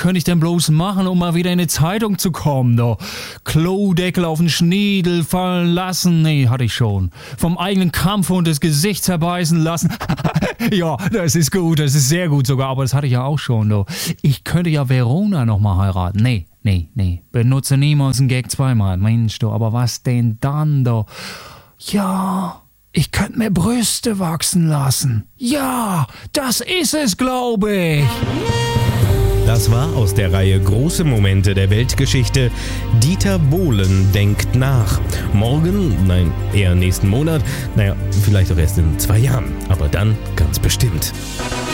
könnte ich denn bloß machen, um mal wieder in die Zeitung zu kommen, da? Klodeckel auf den Schniedel fallen lassen, nee, hatte ich schon. Vom eigenen Kampfhund das Gesicht zerbeißen lassen. Ja, das ist gut, das ist sehr gut sogar, aber das hatte ich ja auch schon, da. Ich könnte ja Verona noch mal heiraten, nee. Benutze niemals einen Gag zweimal. Mensch, du, aber was denn dann, da? Ja, ich könnte mir Brüste wachsen lassen. Ja, das ist es, glaube ich. Das war aus der Reihe Große Momente der Weltgeschichte. Dieter Bohlen denkt nach. Morgen, nein, eher nächsten Monat. Naja, vielleicht auch erst in 2 Jahren. Aber dann ganz bestimmt.